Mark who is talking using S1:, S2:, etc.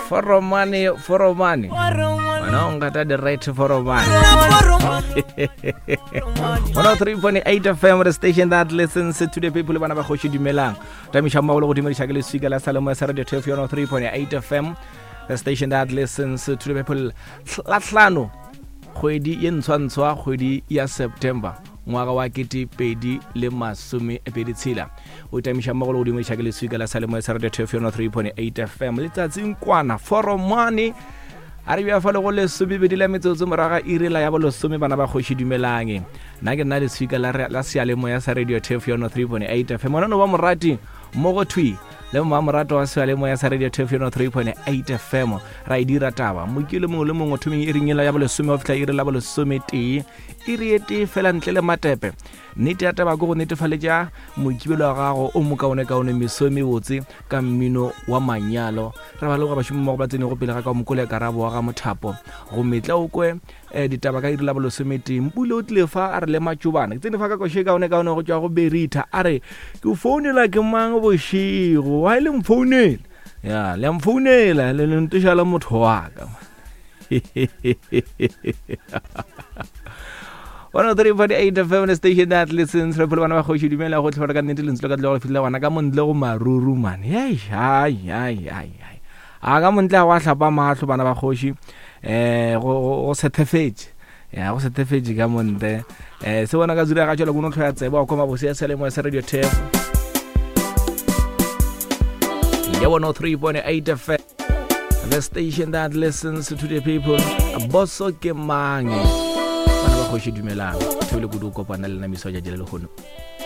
S1: Foromani. Wena o ngata the right Foromani. 103.8 FM, the station that listens to the people bana ba khoshi dumelang. Tamisha mawolo go dimedisha ke le swika la Salemo sa Radio 103.8 FM, the station that listens to the people. La tlano kgwedi ye ntshwantshwa kgwedi ya September ngwaga wa 2026 o tamisha mogolo godimo tshaka le swika la Salemo sa Radio 103.8 FM letsatsing kwana Foromani ari bia fa le go le subibedi la metsotso moraga irela ya bolo some bana ba khoshi dumelang nna ke nna le swika la Salemo ya sa Radio 103.8 FM no ba morati mo go thwi le mo morato wa Salemo ya sa Radio 103.8 FM ra idira taba mo ke le mo le mo thumeng e ringela ya bolo some of tla irela bolo some ti iriete fela ntle le matepe nete ya taba go go netefaleja mokibelo wa gago o mokaone kaone misome botse ka mmino wa manyalo re ba le go ba shumo go ba tsene go pele ga ka mokole karabo wa ga mothapo go metla o kwe ditaba ka irela bolo some ti mpule o tlefa a re le matjubana ke tsene fa ka go she kaone kaone go tswa go berita a re ke founela ke mang bo shigo wa ile mfounela ya le mfounela le ntishala motho wa ka 103.8 FM station that listens re pele bana ba khoshi dumela go tlhola ka nnete le ntlo ka tlo go fitla bana ka montle go maruru man ai a ka montle wa hlapa mahlo bana ba khoshi go certificate ya go certificate ka monte se bona ka zura ga tshela go no tlhoya tseba go ma bo se Salemo ya Radio 10 ya 103.8 FM, the station that listens to the people. Bosso ke mangi bana ba khoshi dumelang thole go di kopana le na miso ja jele le gono